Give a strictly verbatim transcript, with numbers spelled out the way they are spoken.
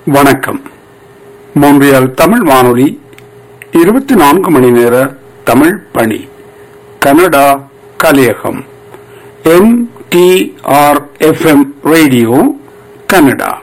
வணக்கம். மொன்றியல் தமிழ் வானொலி இருபத்தி நான்கு மணி நேர தமிழ் பணி. Canada கலியகம். M D R F M radio Canada.